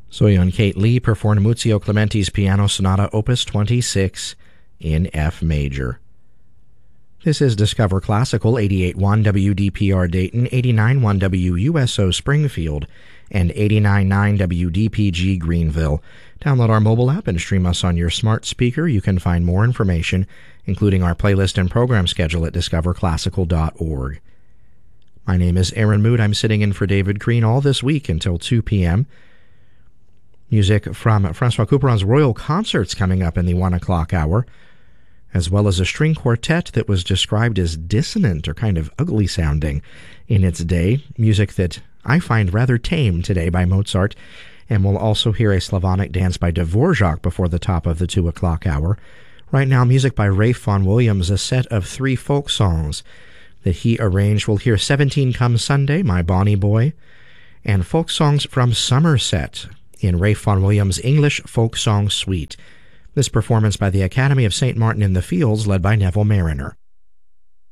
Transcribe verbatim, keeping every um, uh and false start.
Soyeon Kate Lee performed Muzio Clementi's Piano Sonata Opus twenty-six in F major. This is Discover Classical, eighty-eight point one W D P R Dayton, eighty-nine point one W U S O Springfield, and eighty-nine point nine W D P G Greenville. Download our mobile app and stream us on your smart speaker. You can find more information, including our playlist and program schedule, at discover classical dot org. My name is Aaron Mood. I'm sitting in for David Green all this week until two p.m. Music from Francois Couperin's Royal Concerts coming up in the one o'clock hour, as well as a string quartet that was described as dissonant or kind of ugly sounding in its day. Music that I find rather tame today by Mozart. And we'll also hear a Slavonic dance by Dvorak before the top of the two o'clock hour. Right now, music by Ralph Vaughan Williams, a set of three folk songs that he arranged. We'll hear seventeen Come Sunday, My Bonnie Boy, and folk songs from Somerset in Ralph Vaughan Williams' English Folk Song Suite. This performance by the Academy of Saint Martin in the Fields, led by Neville Mariner.